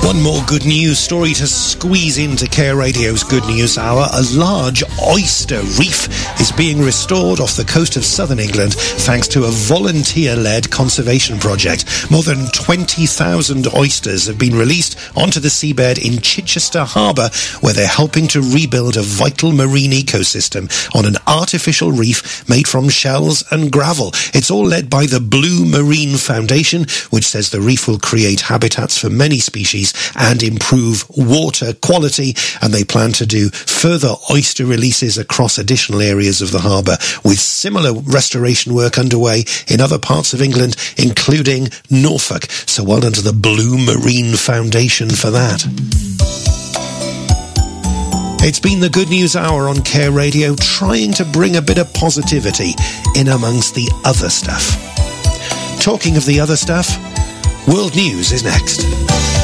One more good news story to squeeze into Care Radio's Good News Hour. A large oyster reef is being restored off the coast of southern England thanks to a volunteer-led conservation project. More than 20,000 oysters have been released onto the seabed in Chichester Harbour, where they're helping to rebuild a vital marine ecosystem on an artificial reef made from shells and gravel. It's all led by the Blue Marine Foundation, which says the reef will create habitats for many species and improve water quality, and they plan to do further oyster releases across additional areas of the harbour, with similar restoration work underway in other parts of England, including Norfolk. So well done to the Blue Marine Foundation for that. It's been the Good News Hour on Care Radio, trying to bring a bit of positivity in amongst the other stuff. Talking of the other stuff, World News is next.